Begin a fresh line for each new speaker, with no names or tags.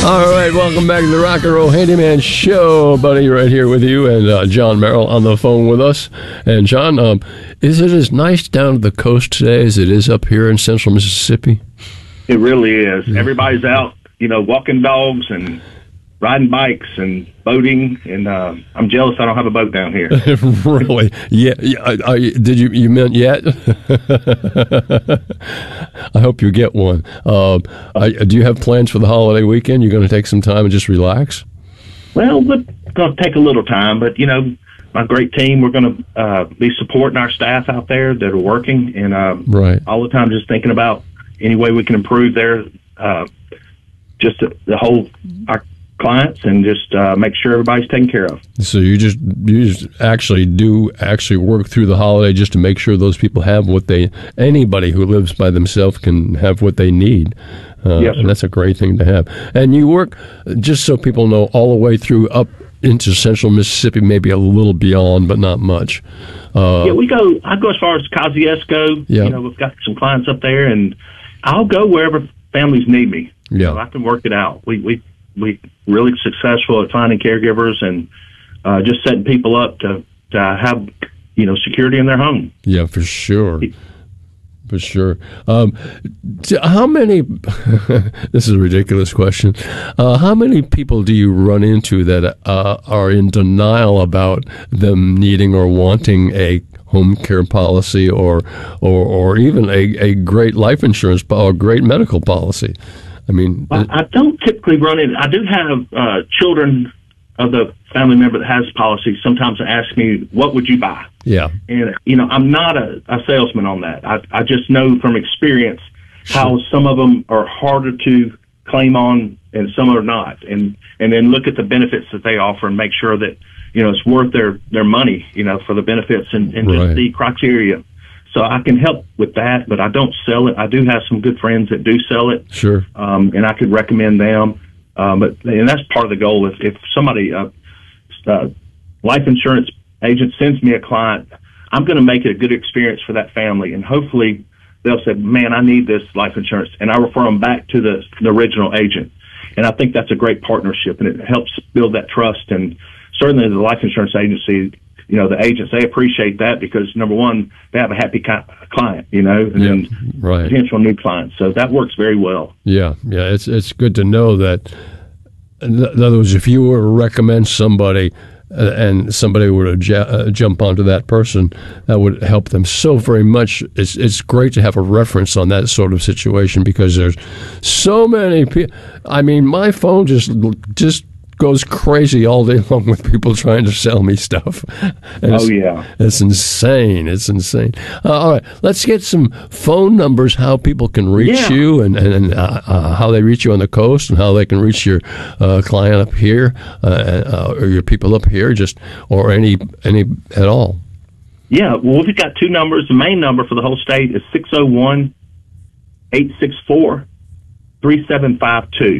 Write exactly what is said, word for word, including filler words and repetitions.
All right, welcome back to the Rock and Roll Handyman Show, buddy. Right here with you, and uh, John Merrill on the phone with us. And John, um, is it as nice down to the coast today as it is up here in central Mississippi?
It really is. Everybody's out, you know, walking dogs and riding bikes and boating, and uh, I'm jealous I don't have a boat down here.
Really? Yeah. yeah I, I, did you? You meant yet? I hope you get one. Uh, I, do you have plans for the holiday weekend? You're going to take some time and just relax?
Well, we're going to take a little time, but, you know, my great team, we're going to uh, be supporting our staff out there that are working, and uh,
right.
all the time just thinking about any way we can improve their, uh, just the, the whole, our clients, and just uh, make sure everybody's taken care of.
So you just you just actually do actually work through the holiday just to make sure those people have what they, anybody who lives by themselves can have what they need. Uh,
yes,
and that's a great thing to have. And you work, just so people know, all the way through up into central Mississippi, maybe a little beyond, but not much. Uh,
yeah, we go, I go as far as Kosciuszko.
Yeah.
You know, we've got some clients up there, and I'll go wherever families need me.
Yeah.
You know, I can work it out. We, we, we really successful at finding caregivers and uh, just setting people up to, to have, you know, security in their home.
Yeah, for sure. For sure. Um, how many, this is a ridiculous question, uh, how many people do you run into that uh, are in denial about them needing or wanting a home care policy or or, or even a, a great life insurance or great medical policy? I mean,
I, I don't typically run in. I do have uh, children of the family member that has policy. Sometimes ask me, "What would you buy?"
Yeah,
and you know, I'm not a, a salesman on that. I, I just know from experience how some of them are harder to claim on, and some are not. And and then look at the benefits that they offer and make sure that you know it's worth their their money. You know, for the benefits and, and
Right.
just the criteria. So I can help with that, but I don't sell it. I do have some good friends that do sell it.
Sure.
Um, and I could recommend them. Um, but and that's part of the goal. If, if somebody, uh, uh, life insurance agent sends me a client, I'm going to make it a good experience for that family. And hopefully they'll say, man, I need this life insurance. And I refer them back to the, the original agent. And I think that's a great partnership, and it helps build that trust. And certainly the life insurance agency, you know, the agents, they appreciate that because, number one, they have a happy client, you know, and
yeah,
then
right.
potential new clients. So that works very well.
Yeah, yeah. It's it's good to know that, in other words, if you were to recommend somebody uh, and somebody were to ju- uh, jump onto that person, that would help them so very much. It's it's great to have a reference on that sort of situation because there's so many people. I mean, my phone just just goes crazy all day long with people trying to sell me stuff. And
oh, yeah.
It's insane. It's insane. Uh, all right. Let's get some phone numbers, how people can reach
yeah.
you and, and uh, uh, how they reach you on the coast and how they can reach your uh, client up here uh, uh, or your people up here, just or any any at all.
Yeah. Well, we've got two numbers. The main number for the whole state is six oh one, eight six four, three seven five two.